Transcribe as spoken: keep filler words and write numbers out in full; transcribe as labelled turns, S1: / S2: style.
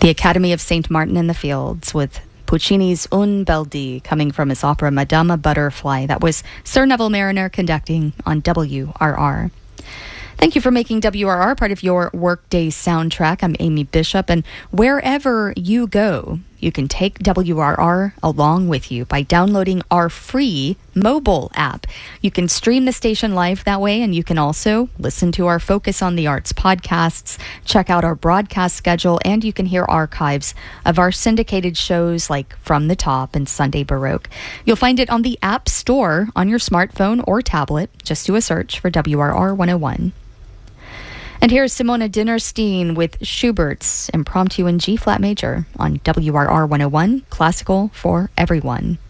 S1: The Academy of Saint Martin in the Fields with Puccini's Un bel dì, coming from his opera Madama Butterfly. That was Sir Neville Mariner conducting on W R R. Thank you for making W R R part of your workday soundtrack. I'm Amy Bishop, and wherever you go, you can take W R R along with you by downloading our free mobile app. You can stream the station live that way, and you can also listen to our Focus on the Arts podcasts, check out our broadcast schedule, and you can hear archives of our syndicated shows like From the Top and Sunday Baroque. You'll find it on the App Store on your smartphone or tablet. Just do a search for W R R one oh one. And here's Simona Dinnerstein with Schubert's Impromptu in G-flat major on W R R one oh one, Classical for Everyone.